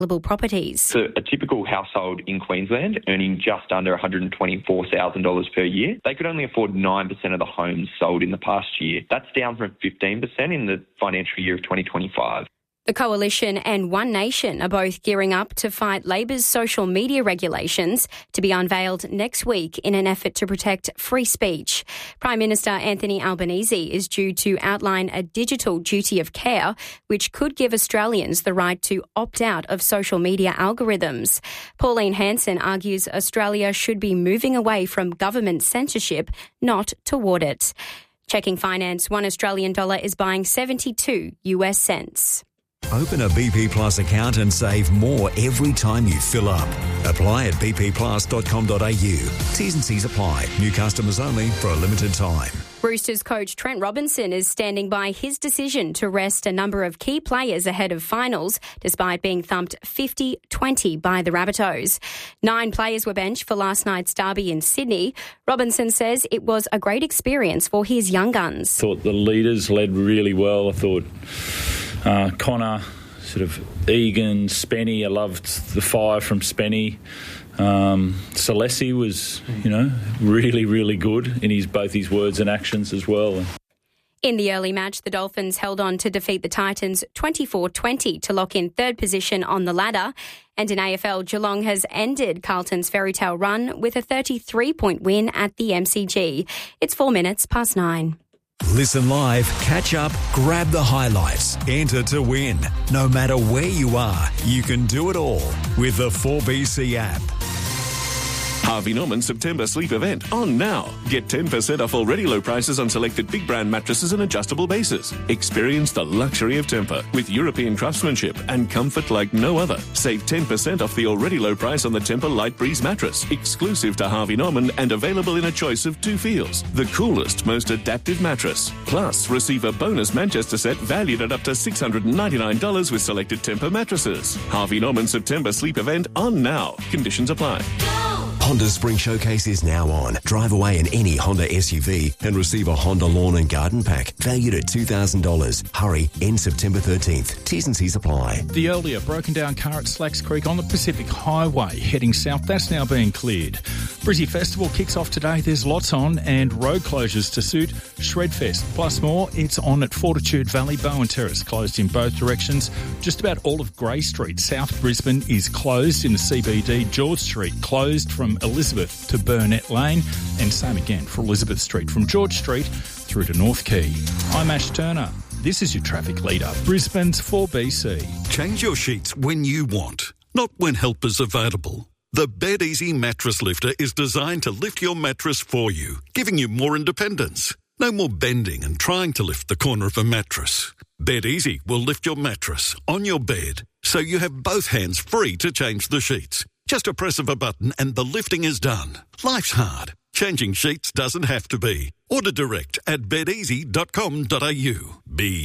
properties. For a typical household in Queensland earning just under $124,000 per year, they could only afford 9% of the homes sold in the past year. That's down from 15% in the financial year of 2025. The Coalition and One Nation are both gearing up to fight Labor's social media regulations to be unveiled next week in an effort to protect free speech. Prime Minister Anthony Albanese is due to outline a digital duty of care, which could give Australians the right to opt out of social media algorithms. Pauline Hanson argues Australia should be moving away from government censorship, not toward it. Checking finance, $1 Australian is buying 72 US cents. Open a BP Plus account and save more every time you fill up. Apply at bpplus.com.au. T's and C's apply. New customers only for a limited time. Roosters coach Trent Robinson is standing by his decision to rest a number of key players ahead of finals, despite being thumped 50-20 by the Rabbitohs. 9 players were benched for last night's derby in Sydney. Robinson says it was a great experience for his young guns. I thought the leaders led really well. I thought Connor, sort of Egan, Spenny. I loved the fire from Spenny. Salesi was, really, really good in both his words and actions as well. In the early match, the Dolphins held on to defeat the Titans 24-20 to lock in third position on the ladder. And in AFL, Geelong has ended Carlton's fairy tale run with a 33-point win at the MCG. It's 9:04. Listen live, catch up, grab the highlights, enter to win. No matter where you are, you can do it all with the 4BC app. Harvey Norman September sleep event on now. Get 10% off already low prices on selected big brand mattresses and adjustable bases. Experience the luxury of Tempur with European craftsmanship and comfort like no other. Save 10% off the already low price on the Tempur Light Breeze mattress, exclusive to Harvey Norman and available in a choice of 2 feels. The coolest, most adaptive mattress. Plus, receive a bonus Manchester set valued at up to $699 with selected Tempur mattresses. Harvey Norman September sleep event on now. Conditions apply. Honda Spring Showcase is now on. Drive away in any Honda SUV and receive a Honda Lawn and Garden Pack valued at $2,000. Hurry, end September 13th. T's and C's apply. The earlier broken down car at Slacks Creek on the Pacific Highway heading south, that's now being cleared. Brizzy Festival kicks off today. There's lots on and road closures to suit Shredfest. Plus more, it's on at Fortitude Valley. Bowen Terrace closed in both directions. Just about all of Grey Street, South Brisbane, is closed in the CBD. George Street closed from Elizabeth to Burnett Lane, and same again for Elizabeth Street from George Street through to North Quay. I'm Ash Turner. This is your traffic leader, Brisbane's 4BC. Change your sheets when you want, not when help is available. The BedEasy Mattress Lifter is designed to lift your mattress for you, giving you more independence. No more bending and trying to lift the corner of a mattress. BedEasy will lift your mattress on your bed, so you have both hands free to change the sheets. Just a press of a button and the lifting is done. Life's hard. Changing sheets doesn't have to be. Order direct at bedeasy.com.au.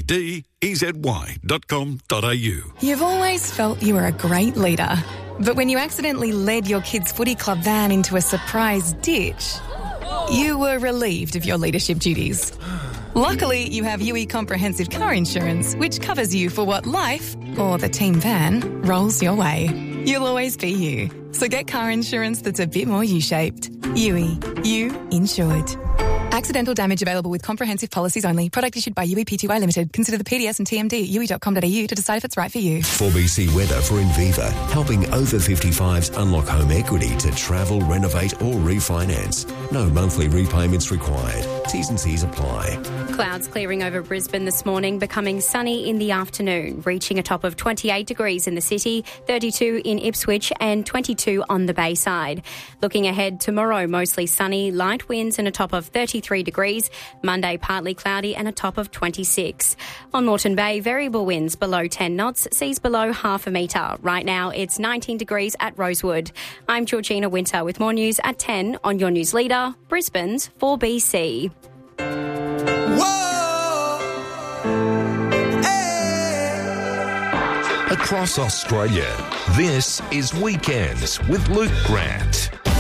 BDEZY.com.au. You've always felt you were a great leader. But when you accidentally led your kids' footy club van into a surprise ditch, you were relieved of your leadership duties. Luckily, you have UE Comprehensive Car Insurance, which covers you for what life, or the team van, rolls your way. You'll always be you. So get car insurance that's a bit more U-shaped. UE. You insured. Accidental damage available with comprehensive policies only. Product issued by UE Pty Limited. Consider the PDS and TMD at UE.com.au to decide if it's right for you. 4BC weather for Inviva, helping over 55s unlock home equity to travel, renovate or refinance. No monthly repayments required. T's and C's apply. Clouds clearing over Brisbane this morning, becoming sunny in the afternoon, reaching a top of 28 degrees in the city, 32 in Ipswich and 22 on the Bayside. Looking ahead, tomorrow mostly sunny, light winds and a top of 33 degrees. Monday partly cloudy and a top of 26. On Moreton Bay, variable winds below 10 knots, seas below half a metre. Right now it's 19 degrees at Rosewood. I'm Georgina Winter with more news at 10 on your news leader, Brisbane's 4BC. Across Australia, this is Weekends with Luke Grant.